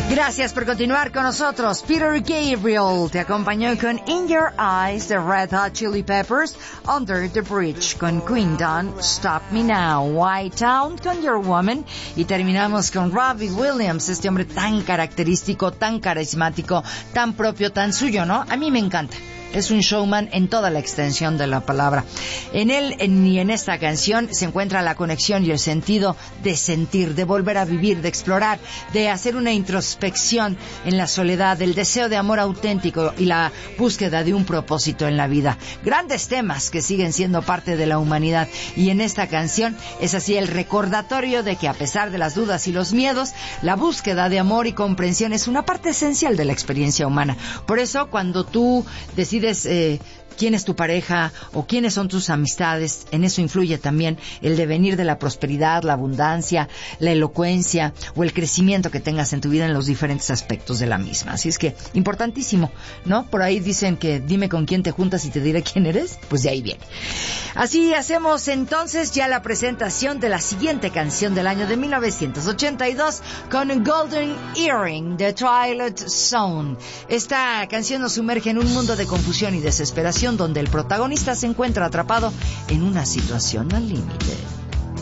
Gracias por continuar con nosotros. Peter Gabriel te acompañó con In Your Eyes de Red Hot Chili Peppers, Under the Bridge con Queen, Don't Stop Me Now, White Town con Your Woman, y terminamos con Robbie Williams, este hombre tan característico, tan carismático, tan propio, tan suyo, ¿no? A mí me encanta. Es un showman en toda la extensión de la palabra. En él y en esta canción se encuentra la conexión y el sentido de sentir, de volver a vivir, de explorar, de hacer una introspección en la soledad, el deseo de amor auténtico y la búsqueda de un propósito en la vida. Grandes temas que siguen siendo parte de la humanidad. Y en esta canción es así el recordatorio de que a pesar de las dudas y los miedos, la búsqueda de amor y comprensión es una parte esencial de la experiencia humana. Por eso, cuando tú decides quién es tu pareja o quiénes son tus amistades, en eso influye también el devenir de la prosperidad, la abundancia, la elocuencia o el crecimiento que tengas en tu vida en los diferentes aspectos de la misma. Así es que, importantísimo, ¿no? Por ahí dicen que dime con quién te juntas y te diré quién eres, pues de ahí viene. Así hacemos entonces ya la presentación de la siguiente canción del año de 1982 con Golden Earring de Twilight Zone. Esta canción nos sumerge en un mundo de confusión y desesperación donde el protagonista se encuentra atrapado en una situación al límite.